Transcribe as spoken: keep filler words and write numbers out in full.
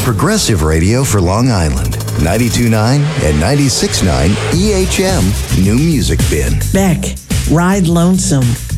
progressive radio for Long Island. ninety-two point nine and ninety-six point nine E H M New Music Bin. Beck, Ride Lonesome.